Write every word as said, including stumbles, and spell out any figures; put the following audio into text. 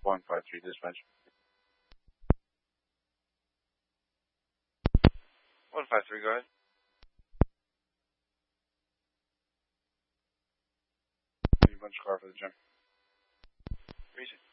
one five three dispatch. one five three, go ahead. You bunch car for the gym. Reason.